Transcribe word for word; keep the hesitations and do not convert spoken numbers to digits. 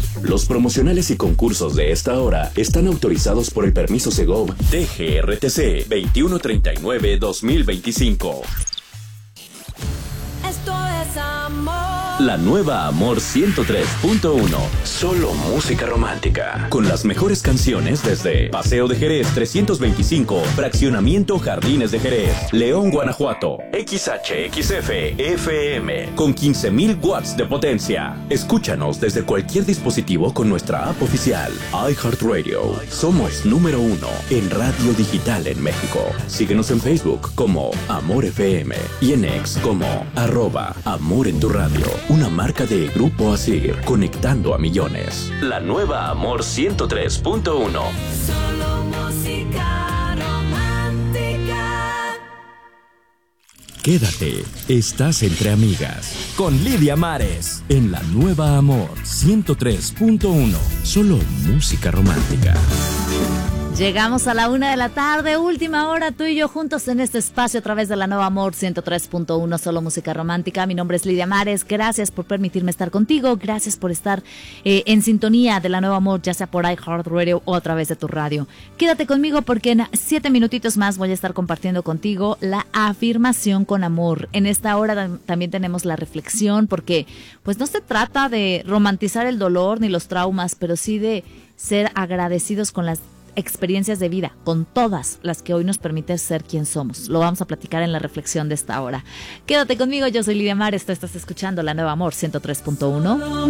Los promocionales y concursos de esta hora están autorizados por el permiso Segov D G R T C veintiuno treinta y nueve guión dos mil veinticinco. Esto es amor. La nueva Amor ciento tres punto uno. Solo música romántica. Con las mejores canciones desde Paseo de Jerez trescientos veinticinco, Fraccionamiento Jardines de Jerez, León, Guanajuato. X H X F F M con quince mil watts de potencia. Escúchanos desde cualquier dispositivo con nuestra app oficial. iHeartRadio. Somos número uno en radio digital en México. Síguenos en Facebook como Amor F M y en X como arroba Amor en tu radio. Una marca de Grupo Asir, conectando a millones. La nueva Amor ciento tres punto uno. Solo música romántica. Quédate, estás entre amigas. Con Lidia Mares. En la nueva Amor ciento tres punto uno. Solo música romántica. Llegamos a la una de la tarde, última hora, tú y yo juntos en este espacio a través de la Nueva Amor ciento tres punto uno, solo música romántica. Mi nombre es Lidia Mares, gracias por permitirme estar contigo, gracias por estar eh, en sintonía de la Nueva Amor, ya sea por iHeartRadio o a través de tu radio. Quédate conmigo porque en siete minutitos más voy a estar compartiendo contigo la afirmación con amor. En esta hora también tenemos la reflexión porque pues no se trata de romantizar el dolor ni los traumas, pero sí de ser agradecidos con las experiencias de vida, con todas las que hoy nos permiten ser quien somos. Lo vamos a platicar en la reflexión de esta hora. Quédate conmigo, yo soy Lidia Mares, tú estás escuchando la Nueva Amor ciento tres punto uno.